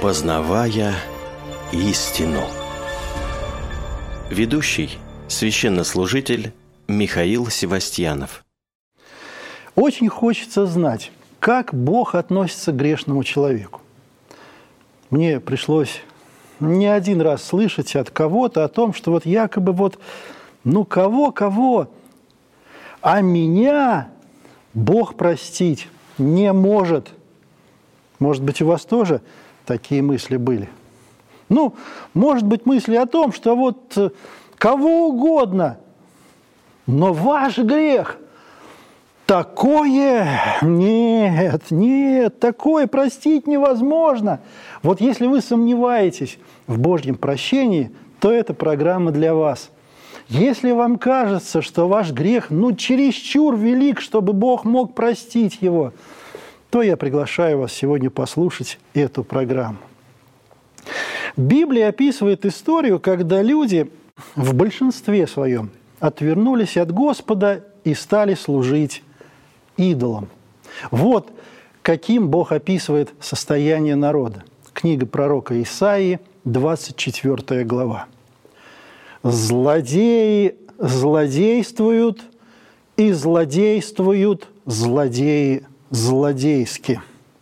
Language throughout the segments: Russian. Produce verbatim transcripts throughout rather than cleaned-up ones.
Познавая истину. Ведущий – священнослужитель Михаил Севастьянов. Очень хочется знать, как Бог относится к грешному человеку. Мне пришлось не один раз слышать от кого-то о том, что вот якобы вот, ну кого-кого, а меня Бог простить не может. Может быть, у вас тоже такие мысли были? Ну, может быть, мысли о том, что вот кого угодно, но ваш грех такое, нет, нет, такое простить невозможно. Вот если вы сомневаетесь в Божьем прощении, то эта программа для вас. Если вам кажется, что ваш грех, ну, чересчур велик, чтобы Бог мог простить его, то я приглашаю вас сегодня послушать эту программу. Библия описывает историю, когда люди в большинстве своем отвернулись от Господа и стали служить идолам. Вот каким Бог описывает состояние народа. Книга пророка Исаии, двадцать четвёртая глава. «Злодеи злодействуют, и злодействуют злодеи злодейски».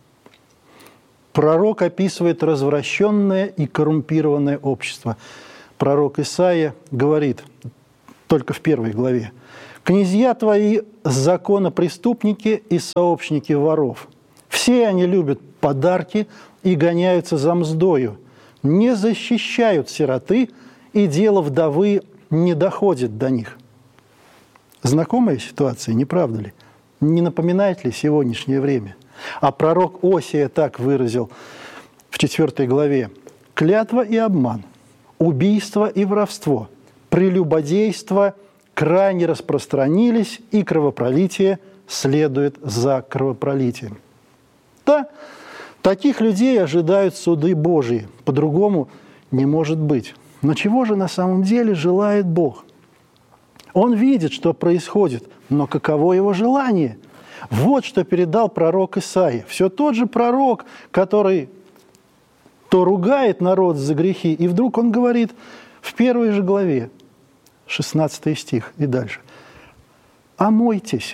Пророк описывает развращенное и коррумпированное общество. Пророк Исаия говорит, только в первой главе: «Князья твои – законопреступники и сообщники воров. Все они любят подарки и гоняются за мздою, не защищают сироты, и дело вдовы не доходит до них». Знакомая ситуация, не правда ли? Не напоминает ли сегодняшнее время? А пророк Осия так выразил в четвёртой главе: «Клятва и обман, убийство и воровство, прелюбодейство крайне распространились, и кровопролитие следует за кровопролитием». Да, таких людей ожидают суды Божии, по-другому не может быть. Но чего же на самом деле желает Бог? Он видит, что происходит, но каково его желание? Вот что передал пророк Исаия. Все тот же пророк, который то ругает народ за грехи, и вдруг он говорит в первой же главе, шестнадцатый стих и дальше: «Омойтесь,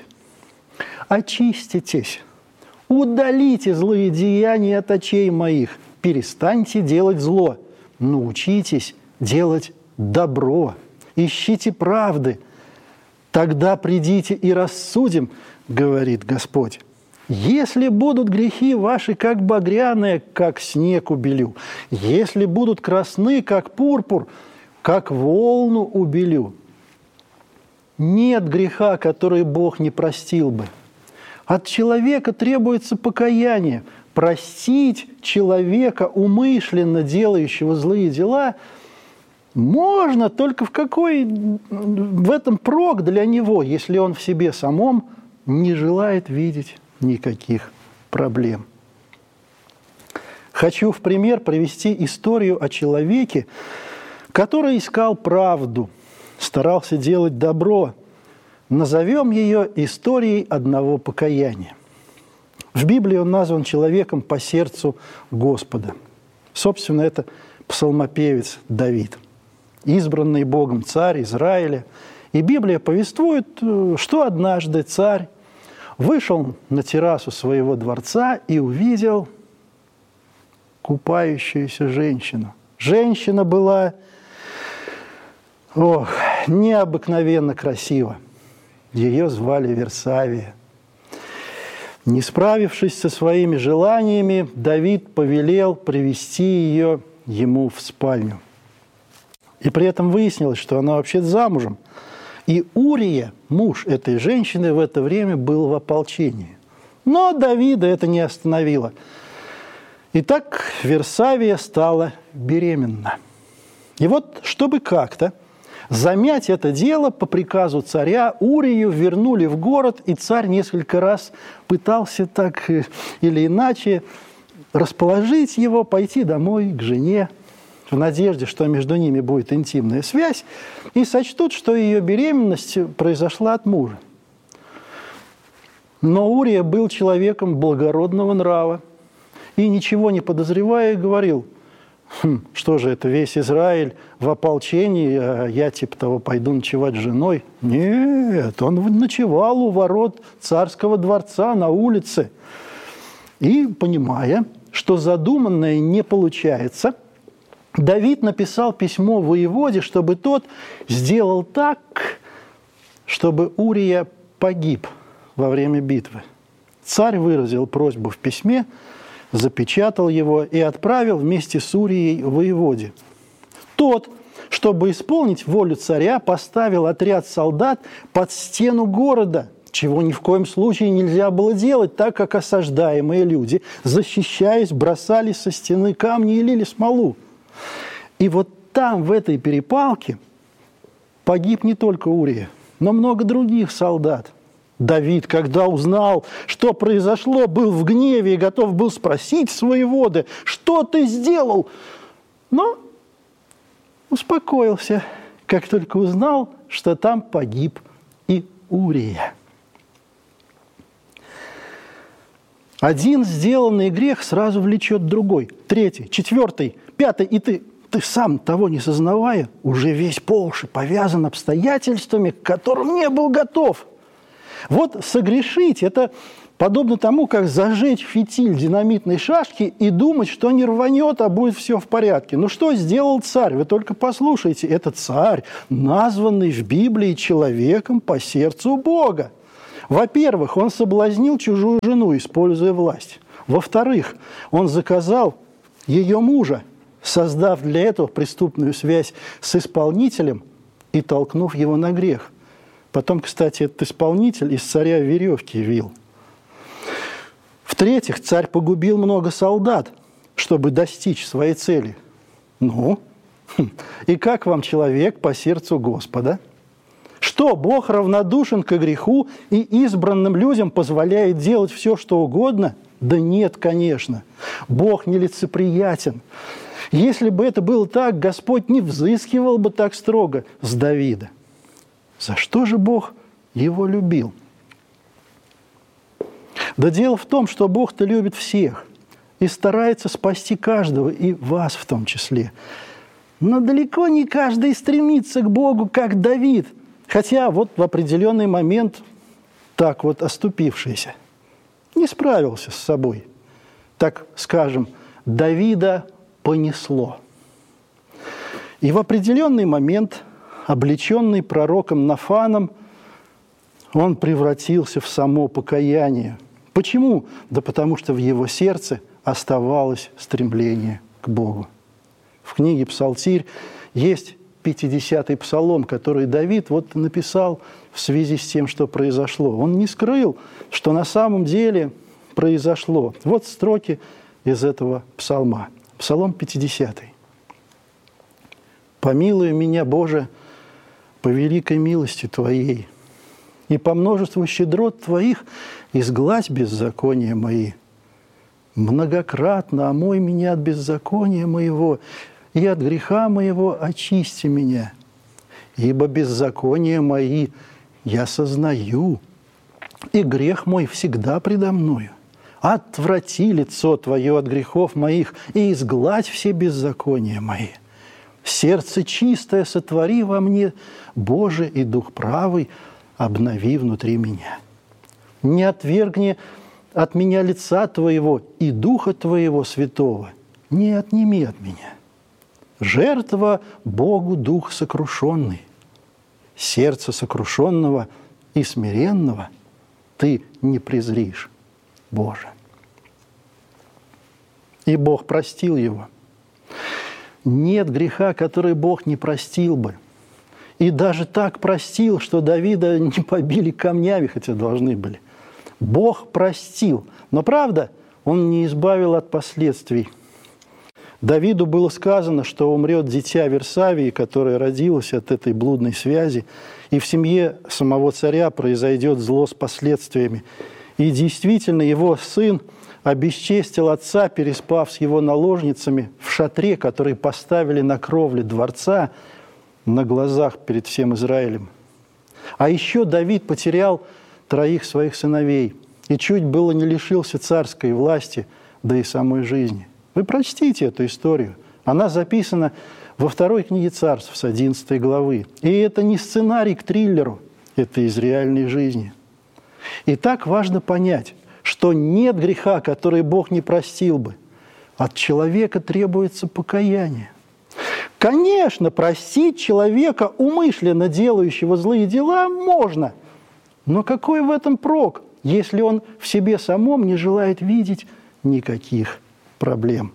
очиститесь, удалите злые деяния от очей моих, перестаньте делать зло, научитесь делать добро, ищите правды, тогда придите и рассудим, говорит Господь. Если будут грехи ваши, как багряные, как снег убелю, если будут красны, как пурпур, как волну убелю». Нет греха, который Бог не простил бы. От человека требуется покаяние. Простить человека, умышленно делающего злые дела, можно только в какой в этом прок для него, если он в себе самом не желает видеть никаких проблем. Хочу в пример привести историю о человеке, который искал правду, старался делать добро. Назовем ее историей одного покаяния. В Библии он назван человеком по сердцу Господа. Собственно, это псалмопевец Давид, избранный Богом царь Израиля. И Библия повествует, что однажды царь вышел на террасу своего дворца и увидел купающуюся женщину. Женщина была, ох, необыкновенно красива. Ее звали Версавия. Не справившись со своими желаниями, Давид повелел привести ее ему в спальню. И при этом выяснилось, что она вообще замужем. И Урия, муж этой женщины, в это время был в ополчении. Но Давида это не остановило. Итак, Версавия стала беременна. И вот, чтобы как-то замять это дело, по приказу царя Урию вернули в город, и царь несколько раз пытался так или иначе расположить его, пойти домой к жене, в надежде, что между ними будет интимная связь, и сочтут, что ее беременность произошла от мужа. Но Урия был человеком благородного нрава и, ничего не подозревая, говорил: хм, что же это, весь Израиль в ополчении, а я типа того пойду ночевать с женой? Нет, он ночевал у ворот царского дворца на улице. И, понимая, что задуманное не получается, Давид написал письмо воеводе, чтобы тот сделал так, чтобы Урия погиб во время битвы. Царь выразил просьбу в письме, запечатал его и отправил вместе с Урией воеводе. Тот, чтобы исполнить волю царя, поставил отряд солдат под стену города, чего ни в коем случае нельзя было делать, так как осаждаемые люди, защищаясь, бросали со стены камни и лили смолу. И вот там, в этой перепалке, погиб не только Урия, но много других солдат. Давид, когда узнал, что произошло, был в гневе и готов был спросить воеводы: что ты сделал? Но успокоился, как только узнал, что там погиб и Урия. Один сделанный грех сразу влечет другой, третий, четвертый, пятый, и ты, ты сам, того не сознавая, уже весь по уши повязан обстоятельствами, к которым не был готов. Вот согрешить – это подобно тому, как зажечь фитиль динамитной шашки и думать, что не рванет, а будет все в порядке. Ну что сделал царь? Вы только послушайте. Это царь, названный в Библии человеком по сердцу Бога. Во-первых, он соблазнил чужую жену, используя власть. Во-вторых, он заказал ее мужа, создав для этого преступную связь с исполнителем и толкнув его на грех. Потом, кстати, этот исполнитель из царя веревки вил. В-третьих, царь погубил много солдат, чтобы достичь своей цели. Ну, и как вам человек по сердцу Господа? Что, Бог равнодушен к греху и избранным людям позволяет делать все, что угодно? Да нет, конечно. Бог нелицеприятен. Если бы это было так, Господь не взыскивал бы так строго с Давида. За что же Бог его любил? Да дело в том, что Бог-то любит всех и старается спасти каждого, и вас в том числе. Но далеко не каждый стремится к Богу, как Давид. Хотя вот в определенный момент, так вот оступившийся, не справился с собой. Так скажем, Давида понесло. И в определенный момент, облеченный пророком Нафаном, он превратился в само покаяние. Почему? Да потому что в его сердце оставалось стремление к Богу. В книге «Псалтирь» есть пятидесятый псалом, который Давид вот написал в связи с тем, что произошло. Он не скрыл, что на самом деле произошло. Вот строки из этого псалма. Псалом пятидесятый. «Помилуй меня, Боже, по великой милости Твоей, и по множеству щедрот Твоих изгладь беззакония мои. Многократно омой меня от беззакония моего, и от греха моего очисти меня. Ибо беззакония мои я сознаю, и грех мой всегда предо мною. Отврати лицо Твое от грехов моих, и изгладь все беззакония мои. Сердце чистое сотвори во мне, Боже, и дух правый обнови внутри меня. Не отвергни от меня лица Твоего, и духа Твоего святого не отними от меня. Жертва Богу дух сокрушенный, сердце сокрушенного и смиренного Ты не презришь, Боже». И Бог простил его. Нет греха, который Бог не простил бы. И даже так простил, что Давида не побили камнями, хотя должны были. Бог простил. Но правда, Он не избавил от последствий. Давиду было сказано, что умрет дитя Версавии, которое родилось от этой блудной связи, и в семье самого царя произойдет зло с последствиями. И действительно, его сын обесчестил отца, переспав с его наложницами в шатре, который поставили на кровле дворца на глазах перед всем Израилем. А еще Давид потерял троих своих сыновей и чуть было не лишился царской власти да и самой жизни. Вы прочтите эту историю. Она записана во второй книге Царств с одиннадцатой главы. И это не сценарий к триллеру, это из реальной жизни. И так важно понять, что нет греха, который Бог не простил бы. От человека требуется покаяние. Конечно, простить человека, умышленно делающего злые дела, можно. Но какой в этом прок, если он в себе самом не желает видеть никаких проблем?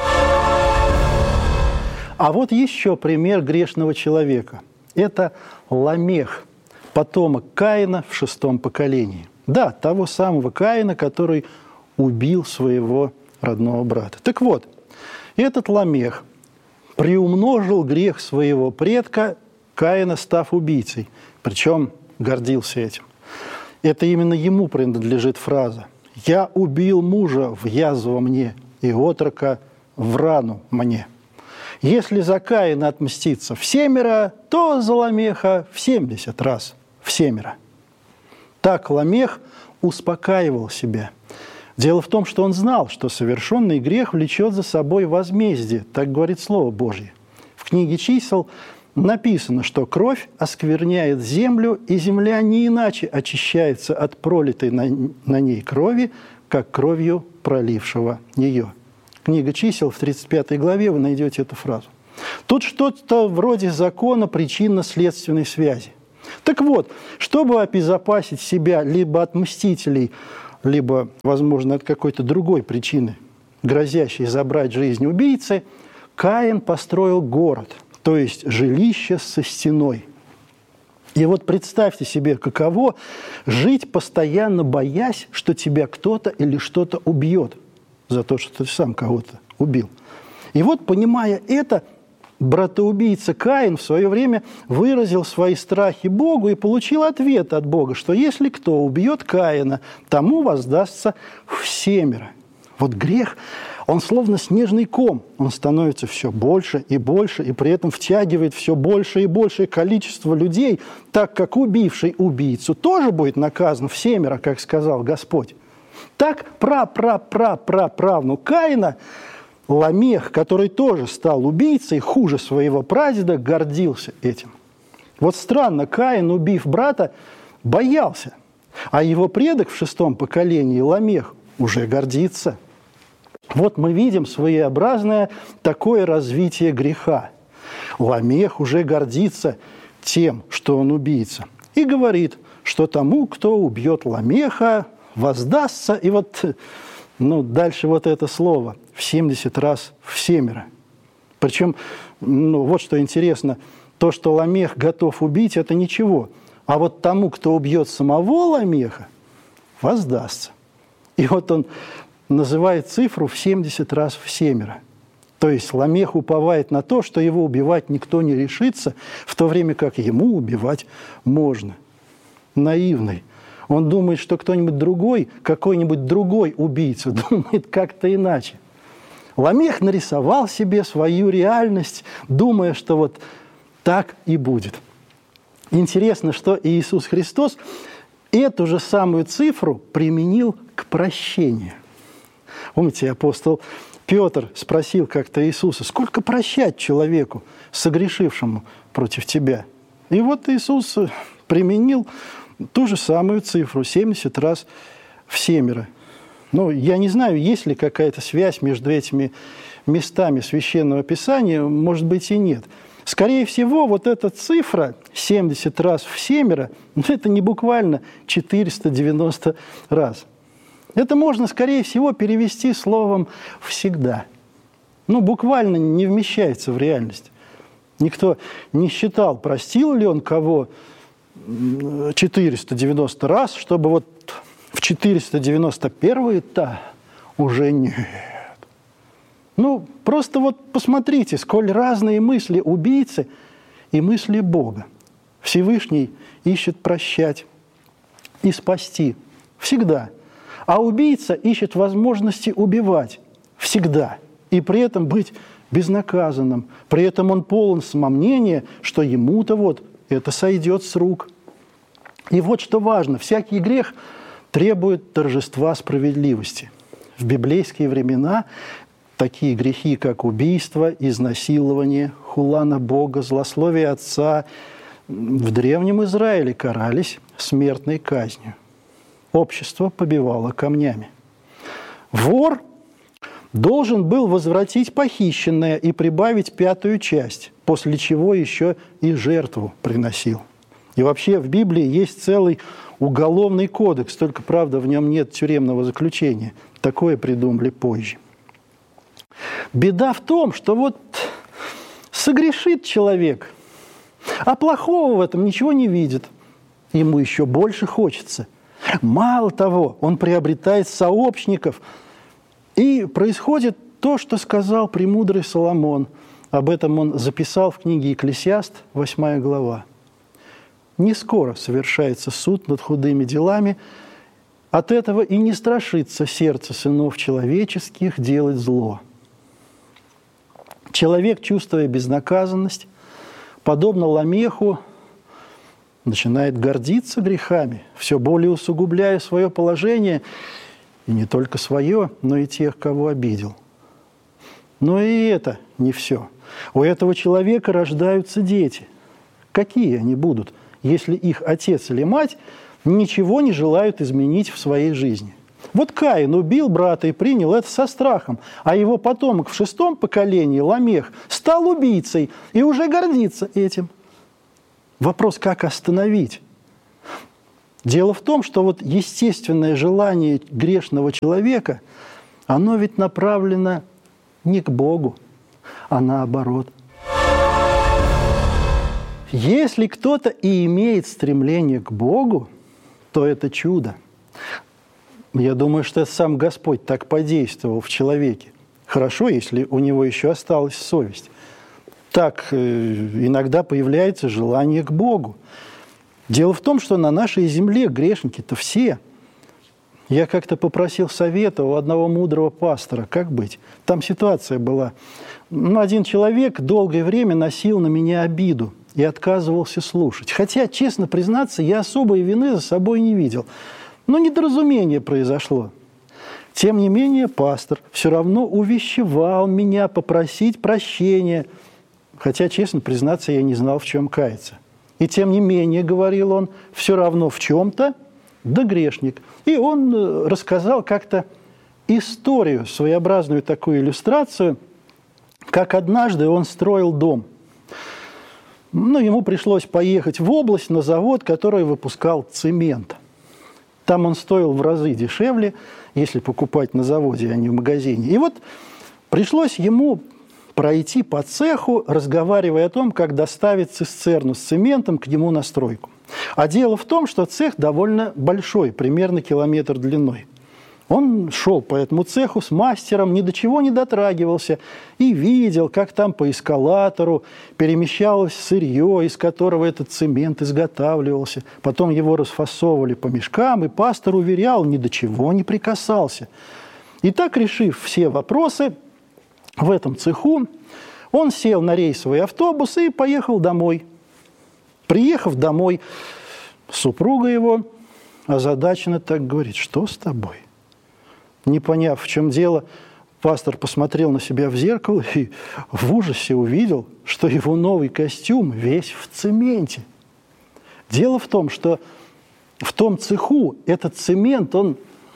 А вот еще пример грешного человека. Это Ламех, потомок Каина в шестом поколении. Да, того самого Каина, который убил своего родного брата. Так вот, этот Ламех приумножил грех своего предка Каина, став убийцей. Причем гордился этим. Это именно ему принадлежит фраза «Я убил мужа в язву мне, и отрока в рану мне». Если за Каина отмститься в семеро, то за Ламеха в семьдесят раз в семеро. Так Ламех успокаивал себя. Дело в том, что он знал, что совершенный грех влечет за собой возмездие, так говорит Слово Божье. В книге «Чисел» написано, что кровь оскверняет землю, и земля не иначе очищается от пролитой на, на ней крови, как кровью пролившего ее. Книга «Чисел» в тридцать пятой главе вы найдете эту фразу. Тут что-то вроде закона причинно-следственной связи. Так вот, чтобы обезопасить себя либо от мстителей, либо, возможно, от какой-то другой причины, грозящей забрать жизнь убийцы, Каин построил город, то есть жилище со стеной. И вот представьте себе, каково жить, постоянно боясь, что тебя кто-то или что-то убьет за то, что ты сам кого-то убил. И вот, понимая это, братоубийца Каин в свое время выразил свои страхи Богу и получил ответ от Бога, что если кто убьет Каина, тому воздастся всемеро. Вот грех, он словно снежный ком, он становится все больше и больше, и при этом втягивает все больше и большее количество людей, так как убивший убийцу тоже будет наказан всемеро, как сказал Господь. Так пра-пра-пра-пра-правнук Каина Ламех, который тоже стал убийцей, хуже своего прадеда, гордился этим. Вот странно, Каин, убив брата, боялся, а его предок в шестом поколении, Ламех, уже гордится. Вот мы видим своеобразное такое развитие греха. Ламех уже гордится тем, что он убийца, и говорит, что тому, кто убьет Ламеха, воздастся, и вот ну, дальше вот это слово – в семьдесят раз в семеро. Причем, ну, вот что интересно, то, что Ламех готов убить, это ничего. А вот тому, кто убьет самого Ламеха, воздастся. И вот он называет цифру в семьдесят раз в семеро. То есть Ламех уповает на то, что его убивать никто не решится, в то время как ему убивать можно. Наивный. Он думает, что кто-нибудь другой, какой-нибудь другой убийца думает как-то иначе. Ламех нарисовал себе свою реальность, думая, что вот так и будет. Интересно, что Иисус Христос эту же самую цифру применил к прощению. Помните, апостол Петр спросил как-то Иисуса, сколько прощать человеку, согрешившему против тебя? И вот Иисус применил ту же самую цифру, семьдесят раз в семеро. Ну, я не знаю, есть ли какая-то связь между этими местами Священного Писания, может быть и нет. Скорее всего, вот эта цифра семьдесят раз в семеро, ну, это не буквально четыреста девяносто раз. Это можно, скорее всего, перевести словом «всегда». Ну, буквально не вмещается в реальность. Никто не считал, простил ли он кого четыреста девяносто раз, чтобы вот в четыреста девяносто первый-то уже нет. Ну, просто вот посмотрите, сколь разные мысли убийцы и мысли Бога. Всевышний ищет прощать и спасти всегда, а убийца ищет возможности убивать всегда и при этом быть безнаказанным. При этом он полон самомнения, что ему-то вот это сойдет с рук. И вот что важно, всякий грех требует торжества справедливости. В библейские времена такие грехи, как убийство, изнасилование, хула на Бога, злословие отца, в Древнем Израиле карались смертной казнью. Общество побивало камнями. Вор должен был возвратить похищенное и прибавить пятую часть, после чего еще и жертву приносил. И вообще в Библии есть целый уголовный кодекс, только, правда, в нем нет тюремного заключения. Такое придумали позже. Беда в том, что вот согрешит человек, а плохого в этом ничего не видит. Ему еще больше хочется. Мало того, он приобретает сообщников, и происходит то, что сказал премудрый Соломон. Об этом он записал в книге «Екклесиаст», восьмая глава. «Не скоро совершается суд над худыми делами, от этого и не страшится сердце сынов человеческих делать зло». Человек, чувствуя безнаказанность, подобно Ламеху, начинает гордиться грехами, все более усугубляя свое положение, и не только свое, но и тех, кого обидел. Но и это не все. У этого человека рождаются дети. Какие они будут, если их отец или мать ничего не желают изменить в своей жизни? Вот Каин убил брата и принял это со страхом, а его потомок в шестом поколении, Ламех, стал убийцей и уже гордится этим. Вопрос, как остановить? Дело в том, что вот естественное желание грешного человека, оно ведь направлено не к Богу, а наоборот. Если кто-то и имеет стремление к Богу, то это чудо. Я думаю, что сам Господь так подействовал в человеке. Хорошо, если у него еще осталась совесть. Так иногда появляется желание к Богу. Дело в том, что на нашей земле грешники-то все. Я как-то попросил совета у одного мудрого пастора, как быть. Там ситуация была. Ну, один человек долгое время носил на меня обиду и отказывался слушать. Хотя, честно признаться, я особой вины за собой не видел. Но недоразумение произошло. Тем не менее, пастор все равно увещевал меня попросить прощения. Хотя, честно признаться, я не знал, в чем каяться. И тем не менее, говорил он, все равно в чем-то, да грешник. И он рассказал как-то историю, своеобразную такую иллюстрацию, как однажды он строил дом. Ну, ему пришлось поехать в область на завод, который выпускал цемент. Там он стоил в разы дешевле, если покупать на заводе, а не в магазине. И вот пришлось ему пройти по цеху, разговаривая о том, как доставить цистерну с цементом к нему на стройку. А дело в том, что цех довольно большой, примерно километр длиной. Он шел по этому цеху с мастером, ни до чего не дотрагивался, и видел, как там по эскалатору перемещалось сырье, из которого этот цемент изготавливался. Потом его расфасовывали по мешкам, и пастор уверял, ни до чего не прикасался. И так, решив все вопросы в этом цеху, он сел на рейсовый автобус и поехал домой. Приехав домой, супруга его озадаченно так говорит: «Что с тобой?» Не поняв, в чем дело, пастор посмотрел на себя в зеркало и в ужасе увидел, что его новый костюм весь в цементе. Дело в том, что в том цеху этот цемент, он,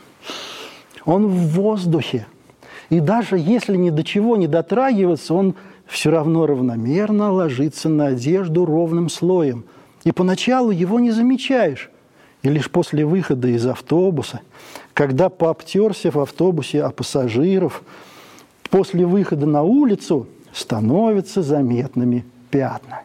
он в воздухе. И даже если ни до чего не дотрагиваться, он все равно равномерно ложится на одежду ровным слоем. И поначалу его не замечаешь. И лишь после выхода из автобуса, когда пообтерся в автобусе о пассажиров, после выхода на улицу становятся заметными пятна.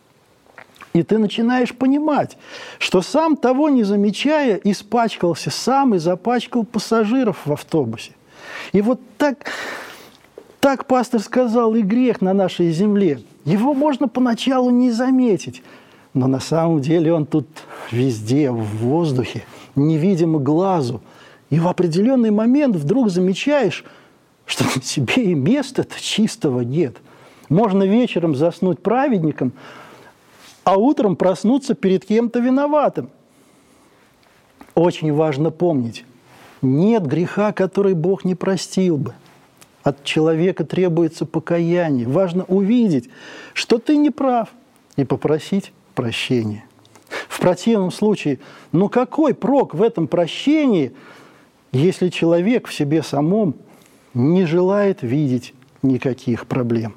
И ты начинаешь понимать, что сам того не замечая, испачкался сам и запачкал пассажиров в автобусе. И вот так, так пастор сказал, и грех на нашей земле. Его можно поначалу не заметить, но на самом деле он тут везде, в воздухе, невидимо глазу. И в определенный момент вдруг замечаешь, что на тебе и места-то чистого нет. Можно вечером заснуть праведником, а утром проснуться перед кем-то виноватым. Очень важно помнить, Нет греха, который Бог не простил бы. От человека требуется покаяние. Важно увидеть, что ты не прав, и попросить прощения. В противном случае, ну какой прок в этом прощении, если человек в себе самом не желает видеть никаких проблем?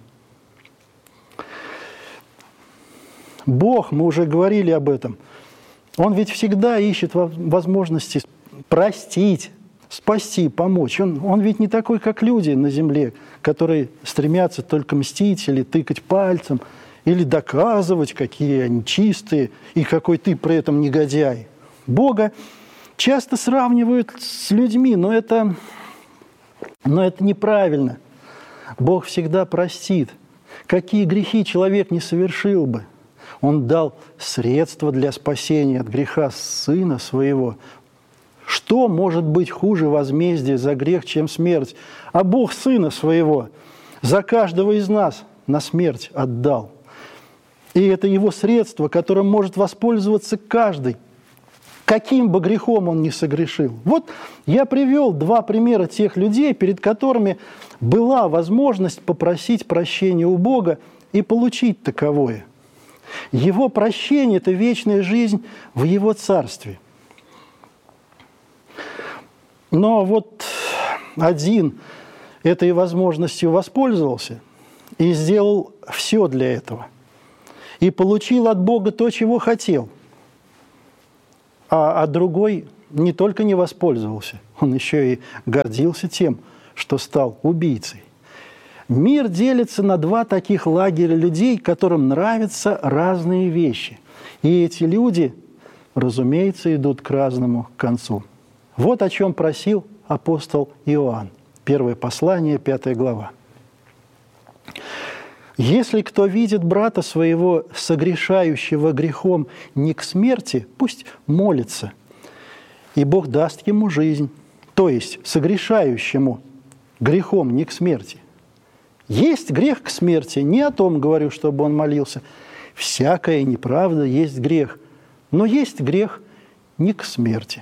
Бог, мы уже говорили об этом, Он ведь всегда ищет возможности простить, спасти, помочь. Он, он ведь не такой, как люди на земле, которые стремятся только мстить или тыкать пальцем, или доказывать, какие они чистые и какой ты при этом негодяй. Бога часто сравнивают с людьми, но это, но это неправильно. Бог всегда простит. Какие грехи человек не совершил бы. Он дал средства для спасения от греха Сына Своего. Что может быть хуже возмездия за грех, чем смерть? А Бог Сына Своего за каждого из нас на смерть отдал. И это Его средство, которым может воспользоваться каждый, каким бы грехом он ни согрешил. Вот я привел два примера тех людей, перед которыми была возможность попросить прощения у Бога и получить таковое. Его прощение – это вечная жизнь в Его Царстве. Но вот один этой возможностью воспользовался и сделал все для этого. И получил от Бога то, чего хотел. А, а другой не только не воспользовался, он еще и гордился тем, что стал убийцей. Мир делится на два таких лагеря людей, которым нравятся разные вещи. И эти люди, разумеется, идут к разному концу. Вот о чем просил апостол Иоанн. Первое послание, пятая глава. «Если кто видит брата своего, согрешающего грехом не к смерти, пусть молится, и Бог даст ему жизнь». То есть согрешающему грехом не к смерти. Есть грех к смерти, не о том говорю, чтобы он молился. Всякая неправда есть грех, но есть грех не к смерти.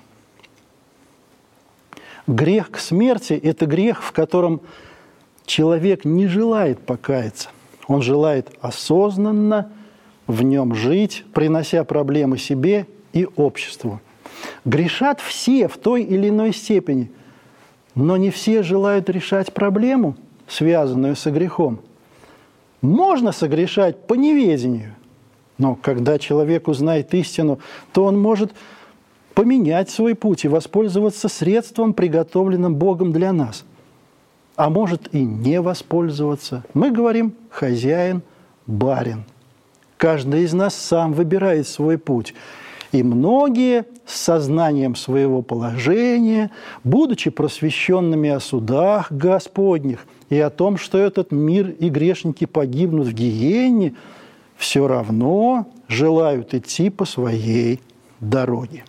Грех к смерти – это грех, в котором человек не желает покаяться. Он желает осознанно в нем жить, принося проблемы себе и обществу. Грешат все в той или иной степени, но не все желают решать проблему, связанную со грехом. Можно согрешать по неведению, но когда человек узнает истину, то он может поменять свой путь и воспользоваться средством, приготовленным Богом для нас. А может и не воспользоваться. Мы говорим «хозяин, барин». Каждый из нас сам выбирает свой путь. И многие с сознанием своего положения, будучи просвещенными о судах Господних и о том, что этот мир и грешники погибнут в гиенне, все равно желают идти по своей дороге.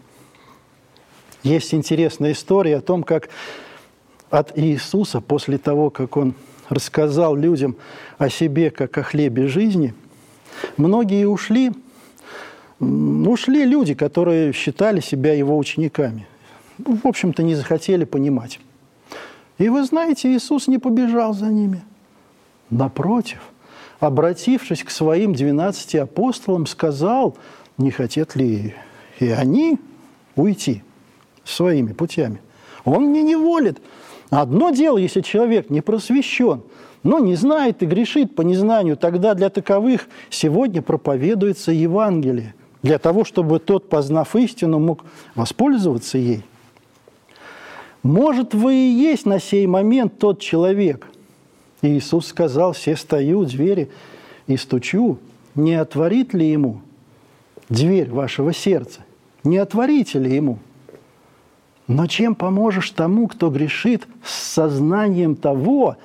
Есть интересная история о том, как от Иисуса, после того, как Он рассказал людям о себе, как о хлебе жизни, многие ушли, ушли люди, которые считали себя Его учениками. В общем-то, не захотели понимать. И вы знаете, Иисус не побежал за ними. Напротив, обратившись к своим двенадцати апостолам, сказал, не хотят ли и они уйти своими путями. Он мне не волит. Одно дело, если человек не просвещен, но не знает и грешит по незнанию, тогда для таковых сегодня проповедуется Евангелие, для того, чтобы тот, познав истину, мог воспользоваться ей. Может, вы и есть на сей момент тот человек. И Иисус сказал, все стою у двери и стучу, не отворит ли ему дверь вашего сердца? Не отворите ли ему? Но чем поможешь тому, кто грешит с сознанием того,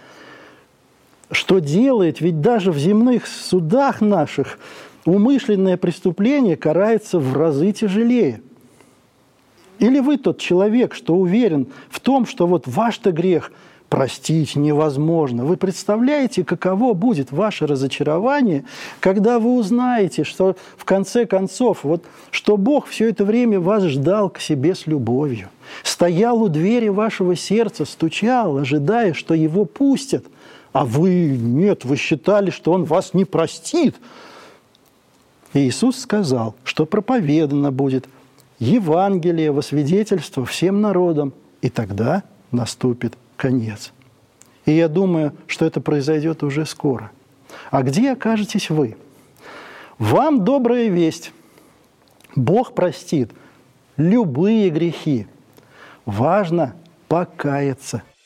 что делает, ведь даже в земных судах наших умышленное преступление карается в разы тяжелее? Или вы тот человек, что уверен в том, что вот ваш-то грех простить невозможно. Вы представляете, каково будет ваше разочарование, когда вы узнаете, что в конце концов, вот, что Бог все это время вас ждал к себе с любовью, стоял у двери вашего сердца, стучал, ожидая, что Его пустят, а вы, нет, вы считали, что Он вас не простит. И Иисус сказал, что проповедано будет Евангелие во свидетельство всем народам, и тогда наступит конец. И я думаю, что это произойдет уже скоро. А где окажетесь вы? Вам добрая весть. Бог простит любые грехи. Важно покаяться.